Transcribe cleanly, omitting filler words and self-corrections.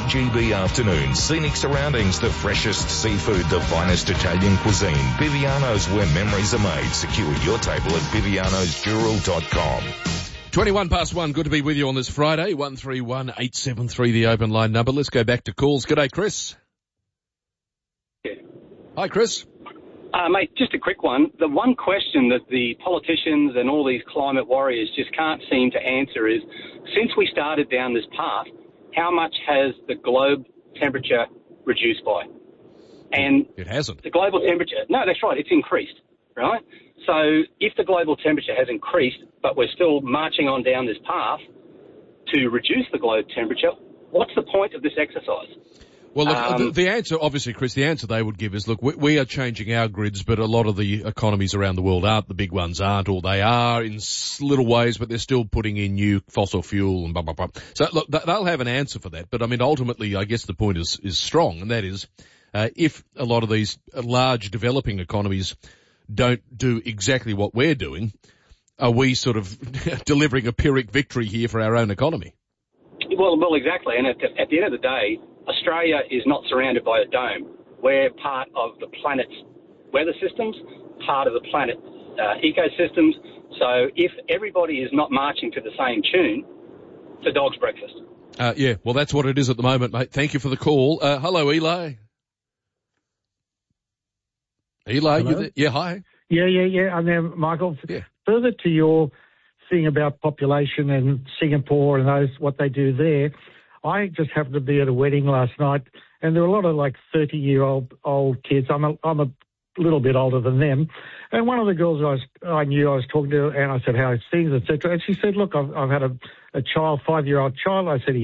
GB afternoon. Scenic surroundings, the freshest seafood, the finest Italian cuisine. Biviano's, where memories are made. Secure your table at bivianosdural.com. 1:21. Good to be with you on this Friday. 131873, the open line number. Let's go back to calls. G'day, Chris. Yeah. Hi, Chris. Mate, just a quick one. The one question that the politicians and all these climate warriors just can't seem to answer is, since we started down this path, how much has the globe temperature reduced by? And it hasn't. The global temperature, no, that's right, it's increased, right? So if the global temperature has increased, but we're still marching on down this path to reduce the globe temperature, what's the point of this exercise? Well, look, the answer, obviously, Chris, the answer they would give is, look, we are changing our grids, but a lot of the economies around the world aren't. The big ones aren't, or they are in little ways, but they're still putting in new fossil fuel and blah, blah, blah. So, look, they'll have an answer for that. But, I mean, ultimately, I guess the point is strong, and that is, if a lot of these large developing economies don't do exactly what we're doing, are we sort of delivering a Pyrrhic victory here for our own economy? Well, exactly. And at the end of the day, Australia is not surrounded by a dome. We're part of the planet's weather systems, part of the planet's ecosystems. So if everybody is not marching to the same tune, it's a dog's breakfast. Yeah, well, that's what it is at the moment, mate. Thank you for the call. Hello, Eli. Eli, hello? You there? Yeah, hi. Yeah. I'm there, Michael. Yeah. Further to your thing about population and Singapore and what they do there, I just happened to be at a wedding last night, and there were a lot of 30-year-old kids. I'm a little bit older than them, and one of the girls I knew I was talking to, and I said, "How are things?" etc. And she said, "Look, I've had a child, 5-year-old child." I said,